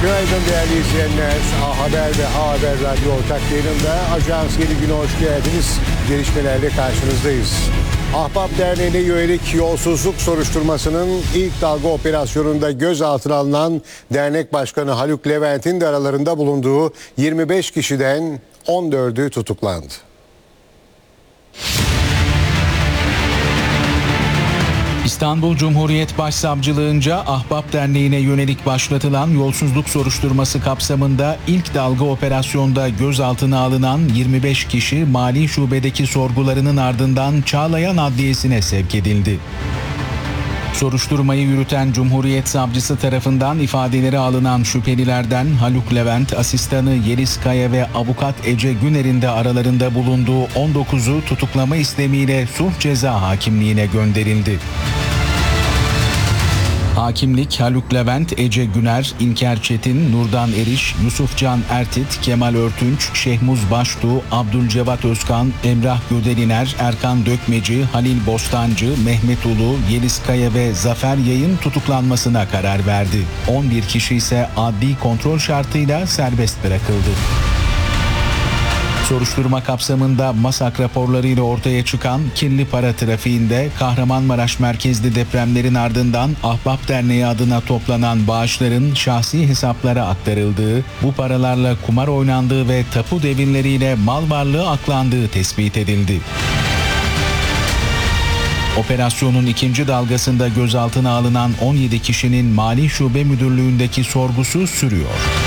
Günaydın değerli izleyenler. A Haber ve A Haber Radyo ortak yayınında Ajans Yeni Gün'e hoş geldiniz. Gelişmelerle karşınızdayız. Ahbap Derneği'ne yönelik yolsuzluk soruşturmasının ilk dalga operasyonunda gözaltına alınan dernek başkanı Haluk Levent'in de aralarında bulunduğu 25 kişiden 14'ü tutuklandı. İstanbul Cumhuriyet Başsavcılığınca Ahbap Derneği'ne yönelik başlatılan yolsuzluk soruşturması kapsamında ilk dalga operasyonda gözaltına alınan 25 kişi Mali Şube'deki sorgularının ardından Çağlayan Adliyesi'ne sevk edildi. Soruşturmayı yürüten Cumhuriyet Savcısı tarafından ifadeleri alınan şüphelilerden Haluk Levent, asistanı Yeliz Kaya ve avukat Ece Güner'in de aralarında bulunduğu 19'u tutuklama istemiyle Sulh Ceza Hakimliği'ne gönderildi. Hakimlik, Haluk Levent, Ece Güner, İlker Çetin, Nurdan Eriş, Yusufcan Ertit, Kemal Örtünç, Şehmuz Baştuğ, Abdülcevat Özkan, Emrah Gödeliner, Erkan Dökmeci, Halil Bostancı, Mehmet Ulu, Yeliz Kaya ve Zafer Yay'ın tutuklanmasına karar verdi. 11 kişi ise adli kontrol şartıyla serbest bırakıldı. Soruşturma kapsamında MASAK raporlarıyla ortaya çıkan kirli para trafiğinde Kahramanmaraş merkezli depremlerin ardından Ahbap Derneği adına toplanan bağışların şahsi hesaplara aktarıldığı, bu paralarla kumar oynandığı ve tapu devirleriyle mal varlığı aklandığı tespit edildi. Operasyonun ikinci dalgasında gözaltına alınan 17 kişinin Mali Şube Müdürlüğü'ndeki sorgusu sürüyor.